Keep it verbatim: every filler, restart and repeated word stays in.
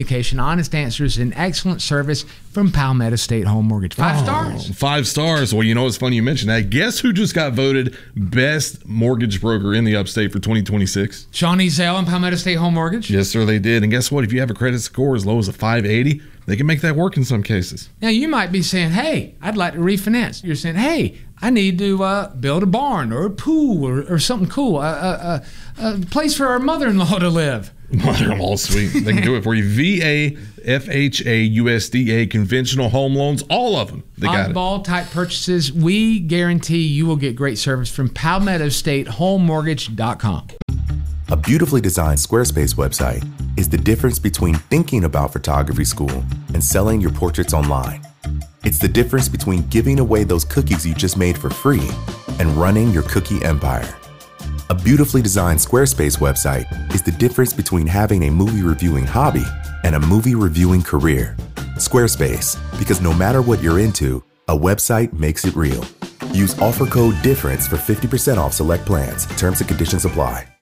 communication, honest answers, and excellent service from Palmetto State Home Mortgage. Five oh, stars? Five stars. Well, you know, it's funny you mentioned that. Guess who just got voted best mortgage broker in the upstate for twenty twenty-six? Shawn Ezell and Palmetto State Home Mortgage. Yes, sir, they did. And guess what? If you have a credit score as low as a five eighty, they can make that work in some cases. Now, you might be saying, hey, I'd like to refinance. You're saying, hey, I need to uh, build a barn or a pool or, or something cool, a, a, a, a place for our mother-in-law to live. Mother-in-law suite. They can do it for you. V A, F H A, U S D A, conventional home loans, all of them. They got it. Oddball type purchases. We guarantee you will get great service from Palmetto State Home Mortgage dot com. A beautifully designed Squarespace website is the difference between thinking about photography school and selling your portraits online. It's the difference between giving away those cookies you just made for free and running your cookie empire. A beautifully designed Squarespace website is the difference between having a movie reviewing hobby and a movie reviewing career. Squarespace, because no matter what you're into, a website makes it real. Use offer code DIFFERENCE for fifty percent off select plans. Terms and conditions apply.